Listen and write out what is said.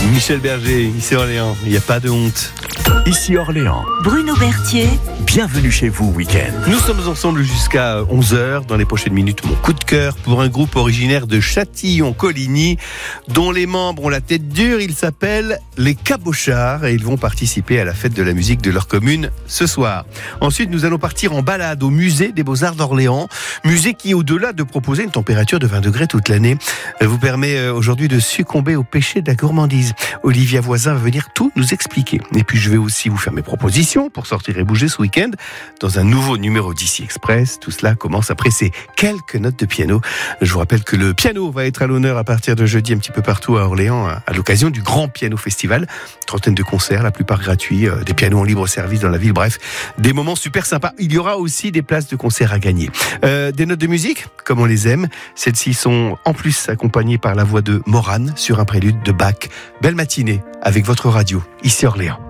Michel Berger, ici Orléans, il n'y a pas de honte. Ici Orléans. Bruno Berthier. Bienvenue chez vous, week-end. Nous sommes ensemble jusqu'à 11h. Dans les prochaines minutes, mon coup de cœur pour un groupe originaire de Châtillon-Coligny, dont les membres ont la tête dure. Ils s'appellent les Cabochards et ils vont participer à la fête de la musique de leur commune ce soir. Ensuite, nous allons partir en balade au musée des Beaux-Arts d'Orléans. Musée qui, au-delà de proposer une température de 20 degrés toute l'année, vous permet aujourd'hui de succomber au péché de la gourmandise. Olivia Voisin va venir tout nous expliquer. Et puis, je vais aussi vous faire mes propositions pour sortir et bouger ce week-end dans un nouveau numéro d'Ici Express. Tout cela commence après ces quelques notes de piano. Je vous rappelle que le piano va être à l'honneur à partir de jeudi un petit peu partout à Orléans à l'occasion du Grand Piano Festival. Une trentaine de concerts, la plupart gratuits, des pianos en libre service dans la ville. Bref, des moments super sympas. Il y aura aussi des places de concert à gagner. Des notes de musique, comme on les aime. Celles-ci sont en plus accompagnées par la voix de Morane sur un prélude de Bach. Belle matinée avec votre radio, ici Orléans.